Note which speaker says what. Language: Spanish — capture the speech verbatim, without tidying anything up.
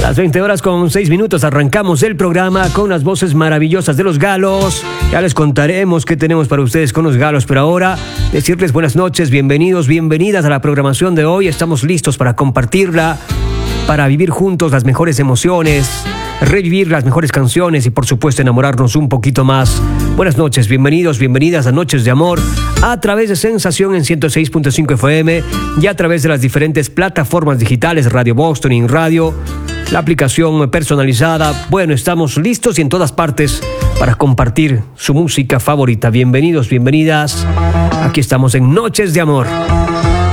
Speaker 1: Las veinte horas con seis minutos arrancamos el programa con las voces maravillosas de los Galos. Ya les contaremos qué tenemos para ustedes con los Galos, pero ahora decirles buenas noches, bienvenidos, bienvenidas a la programación de hoy. Estamos listos para compartirla, para vivir juntos las mejores emociones, revivir las mejores canciones y por supuesto enamorarnos un poquito más. Buenas noches, bienvenidos, bienvenidas a Noches de Amor a través de Sensación en ciento seis punto cinco F M y a través de las diferentes plataformas digitales, Radio Boston, In Radio, la aplicación personalizada. Bueno, estamos listos y en todas partes para compartir su música favorita. Bienvenidos, bienvenidas. Aquí estamos en Noches de Amor.